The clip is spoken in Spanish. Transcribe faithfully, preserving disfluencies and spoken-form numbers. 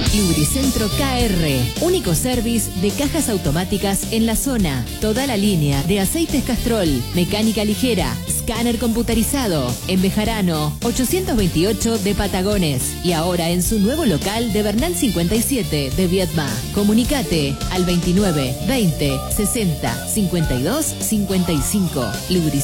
Lubricentro K R, único service de cajas automáticas en la zona. Toda la línea de aceites Castrol, mecánica ligera, escáner computarizado. En Bejarano, ochocientos veintiocho de Patagones. Y ahora en su nuevo local de Bernal cincuenta y siete de Viedma. Comunicate al veintinueve, veinte, sesenta, cincuenta y dos, cincuenta y cinco. Lubricentro